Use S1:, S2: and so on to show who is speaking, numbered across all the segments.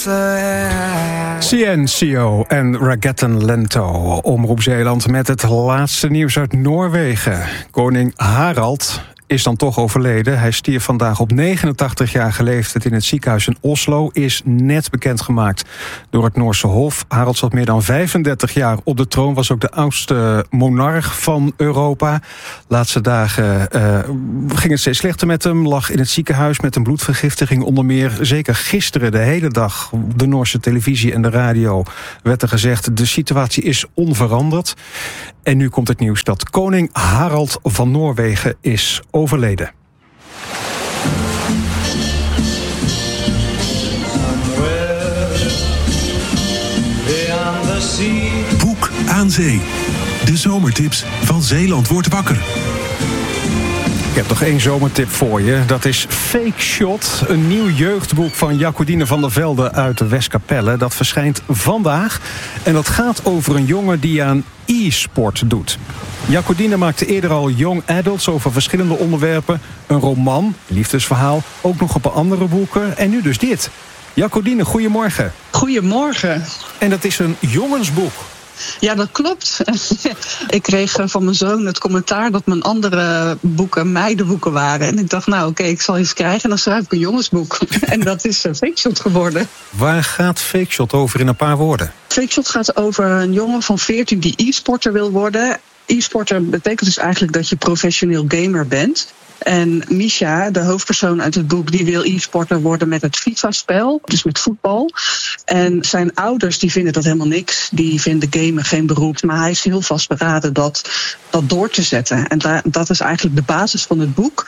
S1: CNCO en Raggetton Lento. Omroep Zeeland met het laatste nieuws uit Noorwegen. Koning Harald is dan toch overleden. Hij stierf vandaag op 89-jarige leeftijd in het ziekenhuis in Oslo. Is net bekendgemaakt door het Noorse Hof. Harald zat meer dan 35 jaar op de troon. Was ook de oudste monarch van Europa. Laatste dagen ging het steeds slechter met hem. Lag in het ziekenhuis met een bloedvergiftiging onder meer. Zeker gisteren de hele dag op de Noorse televisie en de radio werd er gezegd: de situatie is onveranderd. En nu komt het nieuws dat koning Harald van Noorwegen is overleden.
S2: Boek aan Zee. De zomertips van Zeeland wordt wakker.
S1: Ik heb nog één zomertip voor je. Dat is Fake Shot, een nieuw jeugdboek van Jacodine van der Velde uit de Westkapelle. Dat verschijnt vandaag. En dat gaat over een jongen die aan e-sport doet. Jacodine maakte eerder al young adults over verschillende onderwerpen. Een roman, liefdesverhaal, ook nog op andere boeken. En nu dus dit. Jacodine, goedemorgen.
S3: Goedemorgen.
S1: En dat is een jongensboek.
S3: Ja, dat klopt. Ik kreeg van mijn zoon het commentaar dat mijn andere boeken meidenboeken waren. En ik dacht, oké, ik zal iets krijgen en dan schrijf ik een jongensboek. En dat is Fake Shot geworden.
S1: Waar gaat Fake Shot over in een paar woorden?
S3: Fake Shot gaat over een jongen van 14 die e-sporter wil worden. E-sporter betekent dus eigenlijk dat je professioneel gamer bent. En Misha, de hoofdpersoon uit het boek, die wil e-sporter worden met het FIFA-spel, dus met voetbal. En zijn ouders die vinden dat helemaal niks. Die vinden gamen geen beroep. Maar hij is heel vastberaden dat door te zetten. En dat is eigenlijk de basis van het boek.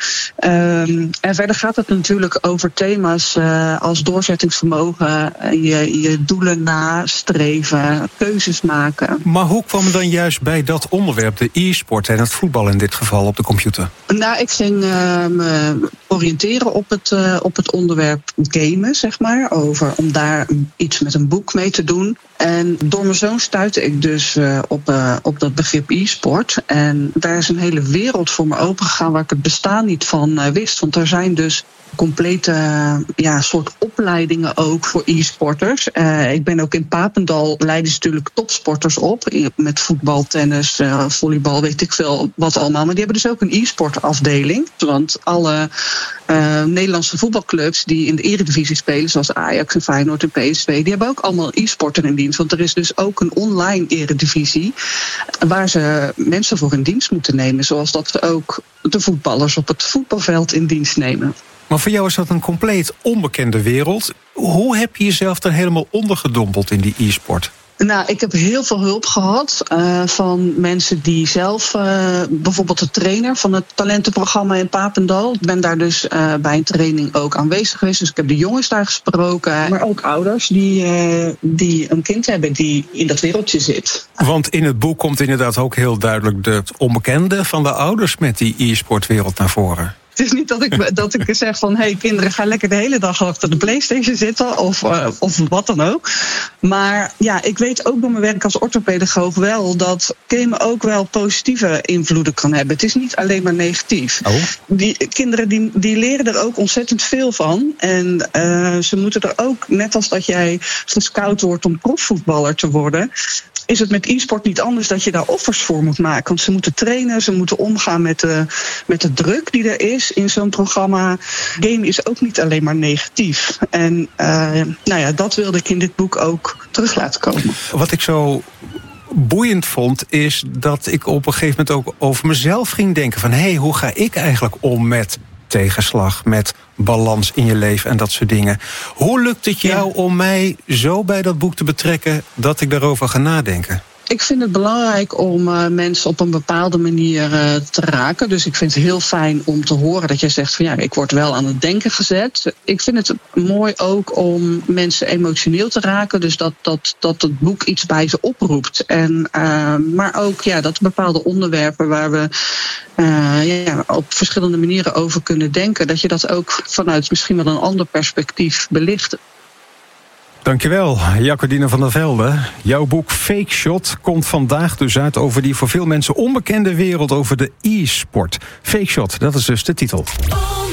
S3: En verder gaat het natuurlijk over thema's als doorzettingsvermogen, je doelen nastreven, keuzes maken.
S1: Maar hoe kwam het dan juist bij dat onderwerp, de e-sport en het voetbal in dit geval op de computer?
S3: Ik ging me oriënteren op het onderwerp gamen, zeg maar. Om daar iets met een boek mee te doen. En door mijn zoon stuitte ik dus op dat begrip e-sport. En daar is een hele wereld voor me opengegaan waar ik het bestaan niet van wist. Want er zijn dus complete soort opleidingen ook voor e-sporters. Ik ben ook in Papendal, leiden ze natuurlijk topsporters op. Met voetbal, tennis, volleybal, weet ik veel wat allemaal. Maar die hebben dus ook een e-sport afdeling. Want alle Nederlandse voetbalclubs die in de eredivisie spelen, zoals Ajax en Feyenoord en PSV, die hebben ook allemaal e-sporter in dienst. Want er is dus ook een online eredivisie waar ze mensen voor in dienst moeten nemen. Zoals dat ze ook de voetballers op het voetbalveld in dienst nemen.
S1: Maar voor jou is dat een compleet onbekende wereld. Hoe heb je jezelf er helemaal ondergedompeld in die e-sport?
S3: Ik heb heel veel hulp gehad van mensen die zelf, bijvoorbeeld de trainer van het talentenprogramma in Papendal. Ik ben daar dus bij een training ook aanwezig geweest. Dus ik heb de jongens daar gesproken. Maar ook ouders die een kind hebben die in dat wereldje zit.
S1: Want in het boek komt inderdaad ook heel duidelijk het onbekende van de ouders met die e-sportwereld naar voren.
S3: Het is niet dat ik zeg van, hey, kinderen, ga lekker de hele dag achter de PlayStation zitten of wat dan ook. Maar ik weet ook door mijn werk als orthopedagoog wel dat gamen ook wel positieve invloeden kan hebben. Het is niet alleen maar negatief.
S1: Oh.
S3: Die kinderen die leren er ook ontzettend veel van. En ze moeten er ook, net als dat jij gescout wordt om profvoetballer te worden, is het met e-sport niet anders dat je daar offers voor moet maken. Want ze moeten trainen, ze moeten omgaan met de druk die er is in zo'n programma. Game is ook niet alleen maar negatief. En dat wilde ik in dit boek ook terug laten komen.
S1: Wat ik zo boeiend vond, is dat ik op een gegeven moment ook over mezelf ging denken van, hoe ga ik eigenlijk om met tegenslag, met balans in je leven en dat soort dingen. Hoe lukt het jou om mij zo bij dat boek te betrekken dat ik daarover ga nadenken?
S3: Ik vind het belangrijk om mensen op een bepaalde manier te raken. Dus ik vind het heel fijn om te horen dat jij zegt van ik word wel aan het denken gezet. Ik vind het mooi ook om mensen emotioneel te raken. Dus dat het boek iets bij ze oproept. Maar ook dat bepaalde onderwerpen waar we op verschillende manieren over kunnen denken, dat je dat ook vanuit misschien wel een ander perspectief belicht.
S1: Dankjewel, Jacodine van der Velde. Jouw boek Fake Shot komt vandaag dus uit over die voor veel mensen onbekende wereld over de e-sport. Fake Shot, dat is dus de titel.